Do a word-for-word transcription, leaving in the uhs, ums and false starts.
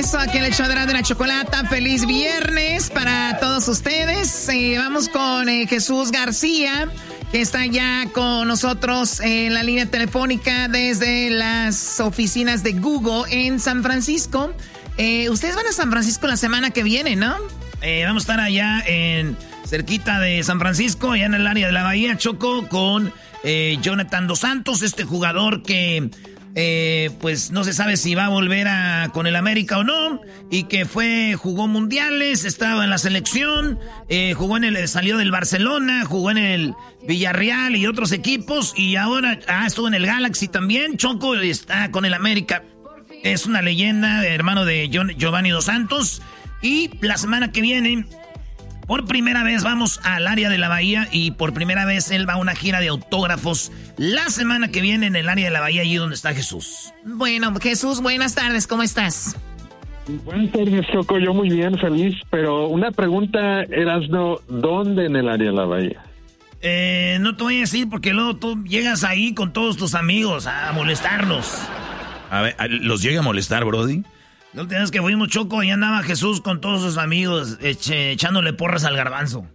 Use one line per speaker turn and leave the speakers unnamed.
regreso aquí en el show de la, de la Chocolata. Feliz viernes para todos ustedes. Eh, vamos con eh, Jesús García, que está ya con nosotros en la línea telefónica desde las oficinas de Google en San Francisco. Eh, ustedes van a San Francisco la semana que viene, ¿no?
Eh, vamos a estar allá en cerquita de San Francisco, allá en el área de la Bahía, Choco, con eh, Jonathan Dos Santos, este jugador que... Eh, pues no se sabe si va a volver a con el América o no, y que fue, jugó mundiales, estaba en la selección, eh, jugó en el, salió del Barcelona, jugó en el Villarreal y otros equipos, y ahora ah, estuvo en el Galaxy también, Choco, está con el América. Es una leyenda, hermano de John, Giovanni Dos Santos, y la semana que viene, por primera vez vamos al área de la Bahía y por primera vez él va a una gira de autógrafos la semana que viene en el área de la Bahía, allí donde está Jesús.
Bueno, Jesús, buenas tardes, ¿cómo estás?
Buenas tardes, Choco, yo muy bien, feliz, pero una pregunta, Erasno, ¿dónde en el área de la Bahía?
Eh, no te voy a decir porque luego tú llegas ahí con todos tus amigos a molestarlos.
A ver, ¿los llega a molestar, Brody?
La última vez que fuimos, Choco, y andaba Jesús con todos sus amigos eche, echándole porras al Garbanzo.